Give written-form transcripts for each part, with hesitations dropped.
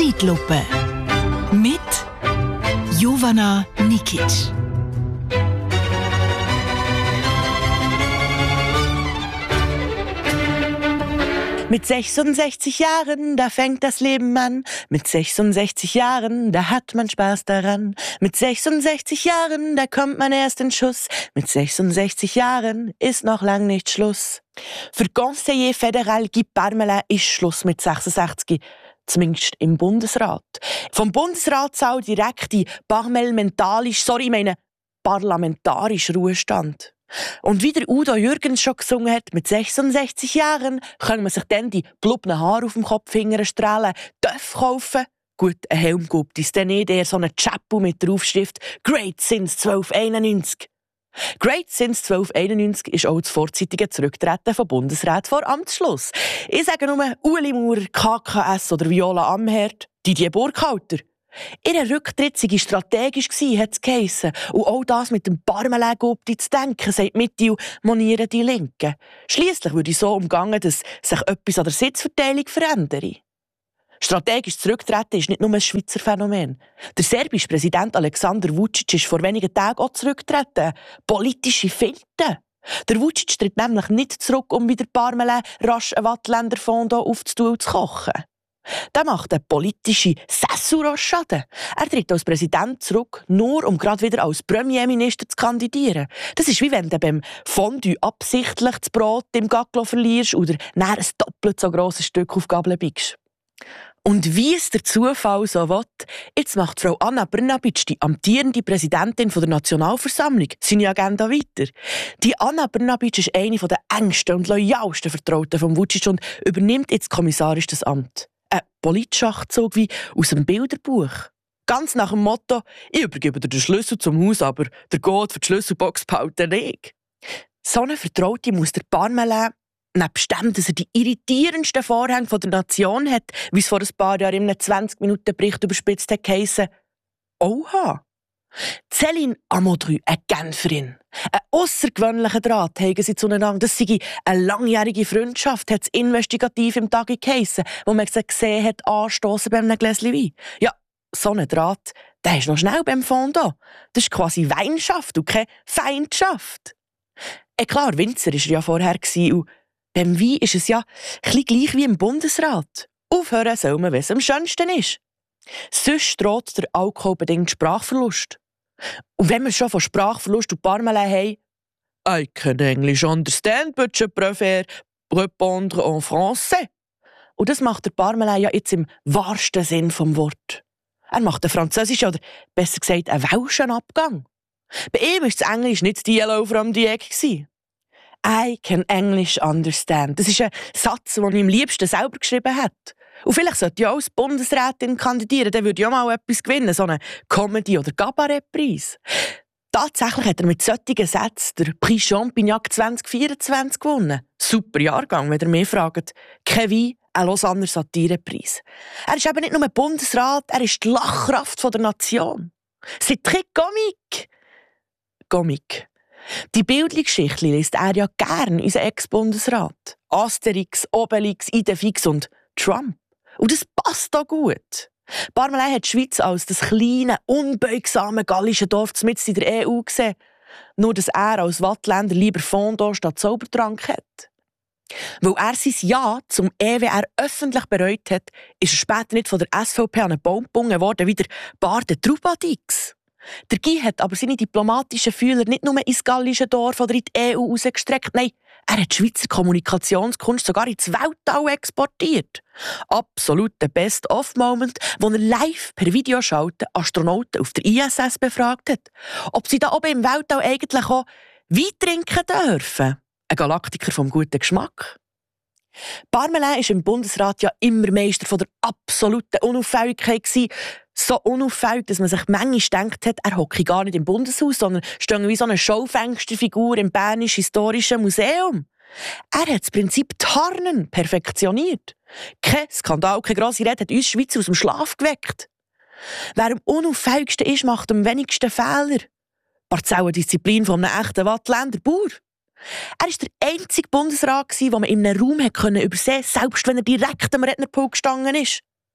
Zeitlupe mit Jovana Nikic. Mit 66 Jahren, da fängt das Leben an. Mit 66 Jahren, da hat man Spaß daran. Mit 66 Jahren, da kommt man erst in Schuss. Mit 66 Jahren ist noch lang nicht Schluss. Für Conseiller fédéral Guy Parmelin ist Schluss mit 66. Zumindest im Bundesrat. Vom Bundesratssaal direkt in parlamentarischen Ruhestand. Und wie der Udo Jürgens schon gesungen hat, mit 66 Jahren kann man sich dann die blubnen Haare auf dem Kopf strahlen, Töpfe kaufen. Gut, ein Helm gibt es dann nicht, eher so eine Chapeau mit der Aufschrift «Great since 1291». Great since 1291 ist auch das vorzeitige Zurücktreten von Bundesräten vor Amtsschluss. Ich sage nur Ueli Maurer, KKS oder Viola Amherd, Didier Burkhalter. Ihr Rücktritt sei strategisch gsi, hat es geheissen. Und auch das mit dem Parmelin-Gupti zu denken, sagt Mittel, monieren die Linken. Schliesslich würde so umgangen, dass sich etwas an der Sitzverteilung verändere. Strategisch zurücktreten ist nicht nur ein Schweizer Phänomen. Der serbische Präsident Aleksandar Vučić ist vor wenigen Tagen auch zurückgetreten. Politische Finte. Der Vučić tritt nämlich nicht zurück, um wieder Parmelin rasch einen Wattländer Fondue aufzutun und zu kochen. Der macht eine politische Sessuroschaden. Er tritt als Präsident zurück, nur um gerade wieder als Premierminister zu kandidieren. Das ist wie wenn du beim Fondue absichtlich das Brot im Gacklo verlierst oder nachher ein doppelt so grosses Stück auf Gabel biegst. Und wie es der Zufall so will, jetzt macht Frau Anna Brnabic, die amtierende Präsidentin der Nationalversammlung, seine Agenda weiter. Die Anna Brnabic ist eine der engsten und loyalsten Vertrauten von Vučić und übernimmt jetzt kommissarisch das Amt. Ein Politschachzug wie aus einem Bilderbuch. Ganz nach dem Motto, ich übergebe dir den Schlüssel zum Haus, aber der Code für die Schlüsselbox behalten nicht. So eine Vertraute muss der Parmelin, nebst dem, dass er die irritierendsten Vorhänge der Nation hat, wie es vor ein paar Jahren in einem 20-Minuten-Bericht überspitzt hat geheissen, oha. Céline Amodru, eine Genferin. Ein aussergewöhnlicher Draht haben sie zueinander. Das sei eine langjährige Freundschaft, hat es investigativ im Tag geheissen, wo man sie gesehen hat, anstossen bei einem Gläschen Wein. Ja, so ein Draht, der ist noch schnell beim Fondue. Das ist quasi Weinschaft und keine Feindschaft. Klar, Winzer war er ja vorher und beim Wein ist es ja ein gleich wie im Bundesrat. Aufhören soll man, wenn es am schönsten ist. Sonst droht der alkoholbedingte Sprachverlust. Und wenn wir schon von Sprachverlust und Parmelin haben, «I can English understand, but je préfère répondre en français». Und das macht der Parmelin ja jetzt im wahrsten Sinn vom Wort. Er macht einen französischen oder besser gesagt einen welschen Abgang. Bei ihm war das Englisch nicht das Yellow from the Egg. «I can English understand». Das ist ein Satz, den er am liebsten selber geschrieben hat. Und vielleicht sollte ja auch als Bundesrätin kandidieren, dann würde ja mal etwas gewinnen, so einen Comedy- oder Kabarettpreis. Tatsächlich hat er mit solchen Sätzen den Prix Champignac 2024 gewonnen. Super Jahrgang, wenn ihr mich fragt. Kein Wein, ein Lausanner Satirepreis. Er ist eben nicht nur Bundesrat, er ist die Lachkraft der Nation. C'est très comique. Comique. Die Bildungsgeschichte liest er ja gern, unser Ex-Bundesrat. Asterix, Obelix, Idefix und Trump. Und das passt auch gut. Parmelin hat die Schweiz als das kleine, unbeugsame gallische Dorf mitten in der EU gesehen. Nur, dass er als Wattländer lieber Fondue statt Zaubertrank hat. Weil er sein Ja zum EWR öffentlich bereut hat, ist er später nicht von der SVP an einen Baum gebunden worden wie der Barde Trubadix. Der Guy hat aber seine diplomatischen Fühler nicht nur ins gallische Dorf oder in die EU rausgestreckt, nein, er hat die Schweizer Kommunikationskunst sogar ins Weltall exportiert. Absolut der Best-of-Moment, wo er live per Videoschalte Astronauten auf der ISS befragt hat, ob sie da oben im Weltall eigentlich auch Wein trinken dürfen. Ein Galaktiker vom guten Geschmack. Parmelin war im Bundesrat ja immer Meister von der absoluten Unauffälligkeit. So unauffällig, dass man sich manchmal gedacht hat, er hocke gar nicht im Bundeshaus, sondern stehe wie so eine Schaufensterfigur im Bernischen Historischen Museum. Er hat das Prinzip Tarnen perfektioniert. Kein Skandal, keine grosse Rede hat uns Schweizer aus dem Schlaf geweckt. Wer am unauffälligsten ist, macht am wenigsten Fehler. Parzellendisziplin von einem echten Wattländer Bauer. Er war der einzige Bundesrat, den man in einem Raum übersehen konnte, selbst wenn er direkt am Rednerpult gestanden ist.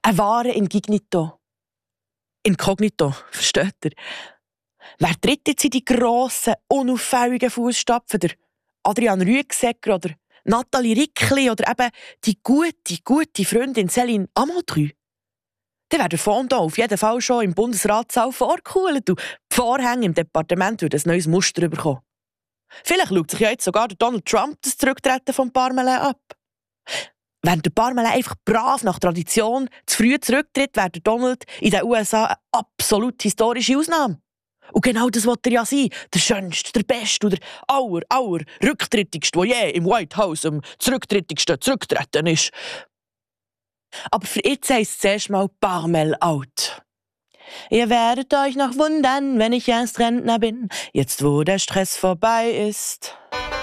Ein wahrer Inkognito. Inkognito, versteht ihr? Wer tritt jetzt in die grossen, unauffälligen Fußstapfen? Der Adrian Rüegsegger oder Nathalie Rickli oder eben die gute Freundin Céline Amatry? Dann wäre der Fondant auf jeden Fall schon im Bundesratssaal vorgekühlt und die Vorhänge im Departement würden ein neues Muster bekommen. Vielleicht schaut sich ja jetzt sogar der Donald Trump das Zurücktreten von Parmelin ab. Während der Parmelin einfach brav nach Tradition zu früh zurücktritt, wäre der Donald in den USA eine absolut historische Ausnahme. Und genau das will er ja sein. Der Schönste, der Beste oder rücktrittigste, der je im White House am zurücktrittigsten zurückgetreten ist. Aber für jetzt heisst es zuerst mal Parmel out. Ihr werdet euch noch wundern, wenn ich erst Rentner bin, jetzt wo der Stress vorbei ist.